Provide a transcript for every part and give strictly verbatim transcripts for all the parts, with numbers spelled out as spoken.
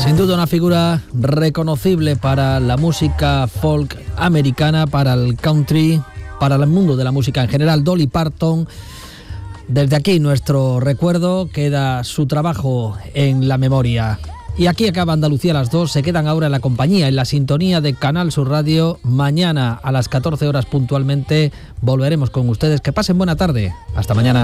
Sin duda una figura reconocible para la música folk americana, para el country, para el mundo de la música en general, Dolly Parton. Desde aquí nuestro recuerdo, queda su trabajo en la memoria. Y aquí acaba Andalucía a las dos, se quedan ahora en la compañía, en la sintonía de Canal Sur Radio. Mañana a las catorce horas puntualmente volveremos con ustedes. Que pasen buena tarde. Hasta mañana.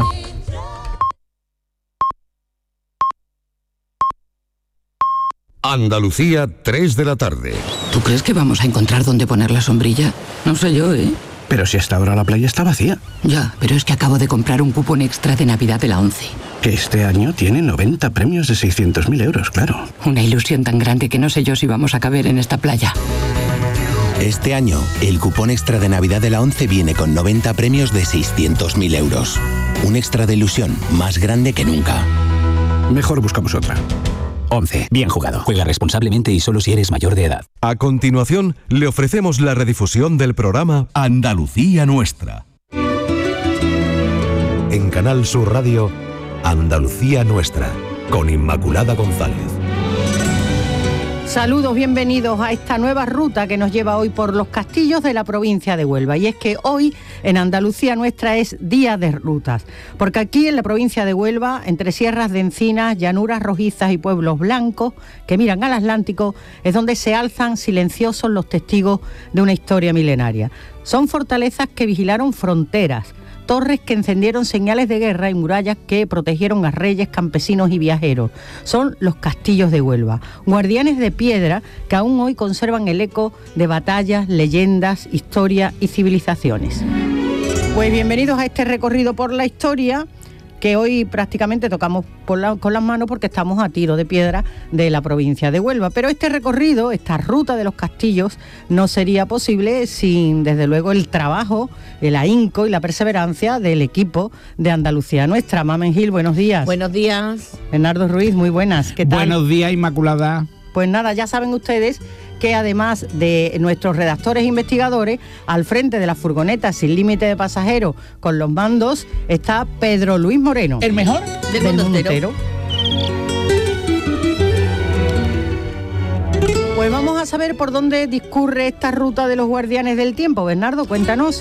Andalucía, tres de la tarde. ¿Tú crees que vamos a encontrar dónde poner la sombrilla? No sé yo, ¿eh? Pero si hasta ahora la playa está vacía. Ya, pero es que acabo de comprar un cupón extra de Navidad de la ONCE. Que este año tiene noventa premios de seiscientos mil euros, claro. Una ilusión tan grande que no sé yo si vamos a caber en esta playa. Este año, el cupón extra de Navidad de la ONCE viene con noventa premios de seiscientos mil euros. Un extra de ilusión más grande que nunca. Mejor buscamos otra. ONCE. Bien jugado. Juega responsablemente y solo si eres mayor de edad. A continuación, le ofrecemos la redifusión del programa Andalucía Nuestra. En Canal Sur Radio, Andalucía Nuestra, con Inmaculada González. Saludos, bienvenidos a esta nueva ruta que nos lleva hoy por los castillos de la provincia de Huelva. Y es que hoy en Andalucía Nuestra es día de rutas, porque aquí en la provincia de Huelva, entre sierras de encinas, llanuras rojizas y pueblos blancos que miran al Atlántico, es donde se alzan silenciosos los testigos de una historia milenaria. Son fortalezas que vigilaron fronteras, torres que encendieron señales de guerra y murallas que protegieron a reyes, campesinos y viajeros. Son los castillos de Huelva, guardianes de piedra que aún hoy conservan el eco de batallas, leyendas, historia y civilizaciones. Pues bienvenidos a este recorrido por la historia, que hoy prácticamente tocamos por la, con las manos porque estamos a tiro de piedra de la provincia de Huelva. Pero este recorrido, esta ruta de los castillos, no sería posible sin, desde luego, el trabajo, el ahínco y la perseverancia del equipo de Andalucía Nuestra. Mamen Gil, buenos días. Buenos días. Bernardo Ruiz, muy buenas. ¿Qué tal? Buenos días, Inmaculada. Pues nada, ya saben ustedes que además de nuestros redactores e investigadores, al frente de la furgoneta sin límite de pasajeros con los mandos está Pedro Luis Moreno. ¿El mejor? Del, del mundo entero. Pues vamos a saber por dónde discurre esta ruta de los guardianes del tiempo. Bernardo, cuéntanos.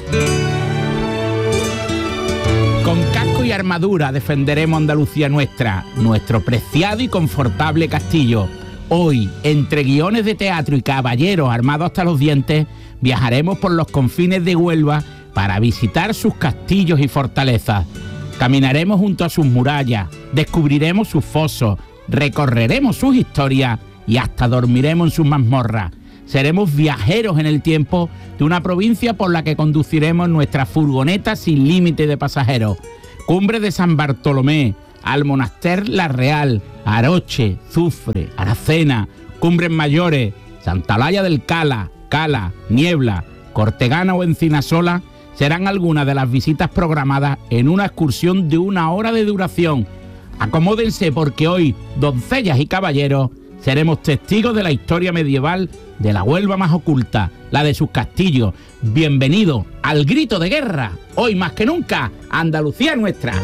Con casco y armadura defenderemos Andalucía Nuestra, nuestro preciado y confortable castillo. Hoy, entre guiones de teatro y caballeros armados hasta los dientes, viajaremos por los confines de Huelva para visitar sus castillos y fortalezas. Caminaremos junto a sus murallas, descubriremos sus fosos, recorreremos sus historias y hasta dormiremos en sus mazmorras. Seremos viajeros en el tiempo de una provincia por la que conduciremos nuestra furgoneta sin límite de pasajeros. Cumbre de San Bartolomé, Almonaster La Real, Aroche, Zufre, Aracena, Cumbres Mayores, Santa Olalla del Cala, Cala, Niebla, Cortegana o Encinasola serán algunas de las visitas programadas en una excursión de una hora de duración. Acomódense porque hoy, doncellas y caballeros, seremos testigos de la historia medieval de la Huelva más oculta, la de sus castillos. Bienvenido al grito de guerra, hoy más que nunca, Andalucía Nuestra.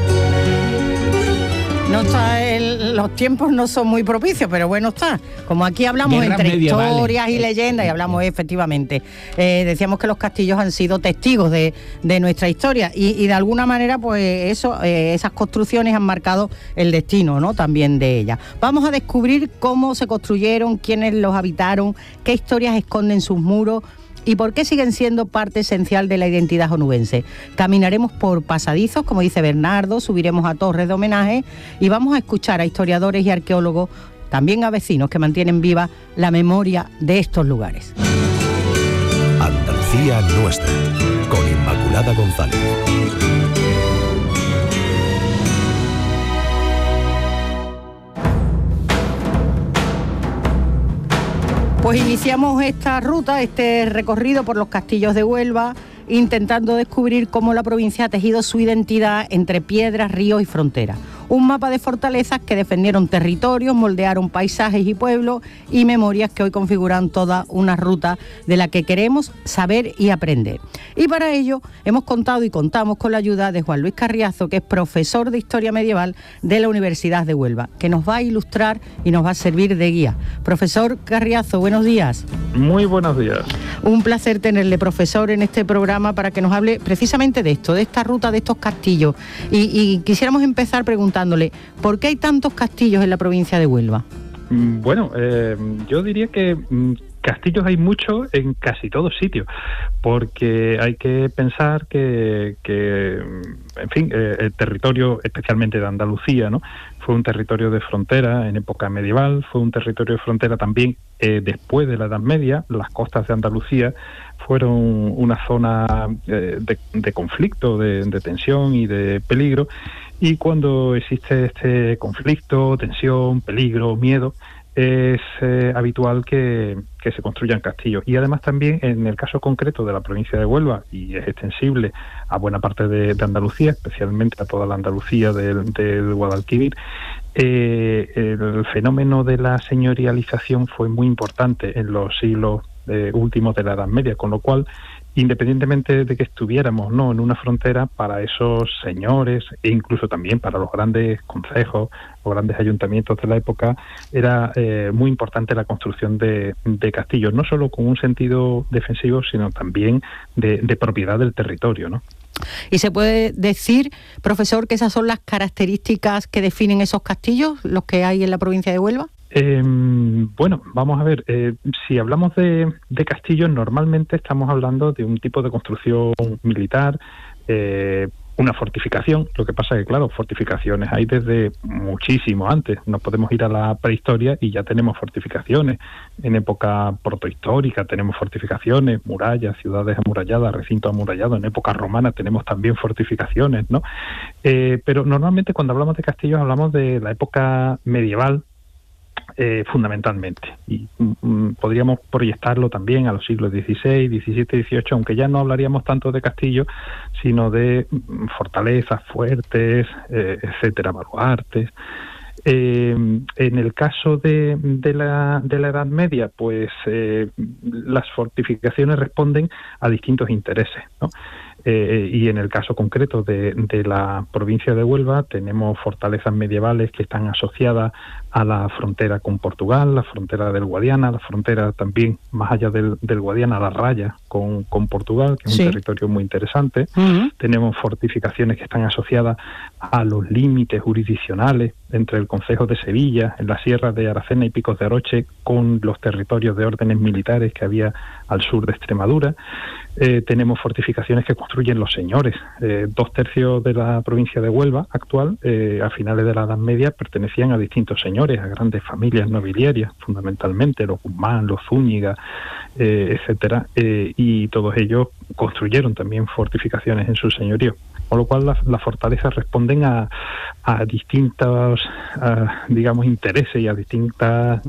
No está el, los tiempos no son muy propicios, pero bueno está. Como aquí hablamos Guerras entre medievales. historias y leyendas, y hablamos efectivamente. Eh, decíamos que los castillos han sido testigos de, de nuestra historia y, y de alguna manera, pues eso, eh, esas construcciones han marcado el destino, ¿no? También de ellas. Vamos a descubrir cómo se construyeron, quiénes los habitaron, qué historias esconden sus muros y por qué siguen siendo parte esencial de la identidad onubense. Caminaremos por pasadizos, como dice Bernardo, subiremos a torres de homenaje y vamos a escuchar a historiadores y arqueólogos, también a vecinos que mantienen viva la memoria de estos lugares. Andalucía Nuestra, con Inmaculada González. Pues iniciamos esta ruta, este recorrido por los castillos de Huelva, intentando descubrir cómo la provincia ha tejido su identidad entre piedras, ríos y fronteras. Un mapa de fortalezas que defendieron territorios, moldearon paisajes y pueblos y memorias que hoy configuran toda una ruta de la que queremos saber y aprender. Y para ello hemos contado y contamos con la ayuda de Juan Luis Carriazo, que es profesor de Historia Medieval de la Universidad de Huelva, que nos va a ilustrar y nos va a servir de guía. Profesor Carriazo, buenos días. Muy buenos días. Un placer tenerle, profesor, en este programa para que nos hable precisamente de esto, de esta ruta, de estos castillos. Y, y quisiéramos empezar preguntándole, ¿por qué hay tantos castillos en la provincia de Huelva? Bueno, eh, yo diría que mm, castillos hay muchos en casi todos sitios, porque hay que pensar que, que en fin, eh, el territorio, especialmente de Andalucía, ¿no?, fue un territorio de frontera en época medieval, fue un territorio de frontera también eh, después de la Edad Media. Las costas de Andalucía fueron una zona eh, de, de conflicto, de, de tensión y de peligro, y cuando existe este conflicto, tensión, peligro, miedo, es eh, habitual que, que se construyan castillos. Y además también en el caso concreto de la provincia de Huelva, y es extensible a buena parte de, de Andalucía, especialmente a toda la Andalucía del, del Guadalquivir, eh, el fenómeno de la señorialización fue muy importante en los siglos eh, últimos de la Edad Media, con lo cual, independientemente de que estuviéramos no en una frontera, para esos señores e incluso también para los grandes concejos, los grandes ayuntamientos de la época, era eh, muy importante la construcción de, de castillos, no solo con un sentido defensivo, sino también de, de propiedad del territorio, ¿no? ¿Y se puede decir, profesor, que esas son las características que definen esos castillos, los que hay en la provincia de Huelva? Eh, bueno, vamos a ver, eh, si hablamos de, de castillos, normalmente estamos hablando de un tipo de construcción militar, eh, una fortificación. Lo que pasa es que, claro, fortificaciones hay desde muchísimo antes. Nos podemos ir a la prehistoria y ya tenemos fortificaciones. En época protohistórica tenemos fortificaciones, murallas, ciudades amuralladas, recintos amurallados. En época romana tenemos también fortificaciones, ¿no? Eh, pero normalmente cuando hablamos de castillos hablamos de la época medieval, Eh, fundamentalmente, y mm, podríamos proyectarlo también a los siglos dieciséis, diecisiete, dieciocho, aunque ya no hablaríamos tanto de castillos, sino de mm, fortalezas fuertes, eh, etcétera, baluartes. Eh, en el caso de, de, la, de la Edad Media, pues eh, las fortificaciones responden a distintos intereses, ¿no? Eh, y en el caso concreto de, de la provincia de Huelva tenemos fortalezas medievales que están asociadas a la frontera con Portugal, la frontera del Guadiana, la frontera también más allá del, del Guadiana, la raya con, con Portugal, que es sí. un territorio muy interesante. Uh-huh. Tenemos fortificaciones que están asociadas a los límites jurisdiccionales entre el Concejo de Sevilla, en la Sierra de Aracena y Picos de Aroche, con los territorios de órdenes militares que había al sur de Extremadura. Eh, tenemos fortificaciones que construyen los señores. Eh, dos tercios de la provincia de Huelva actual, eh, a finales de la Edad Media, pertenecían a distintos señores, a grandes familias nobiliarias, fundamentalmente los Guzmán, los Zúñiga, eh, etcétera, eh, y todos ellos construyeron también fortificaciones en su señorío. Con lo cual las, las fortalezas responden a, a distintos, a, digamos, intereses y a distintas